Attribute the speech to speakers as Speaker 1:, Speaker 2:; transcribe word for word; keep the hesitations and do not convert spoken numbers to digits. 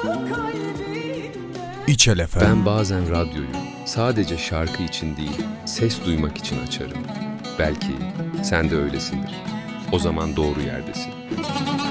Speaker 1: İçel efendim.
Speaker 2: Ben bazen radyoyu sadece şarkı için değil, ses duymak için açarım. Belki sen de öylesindir. O zaman doğru yerdesin.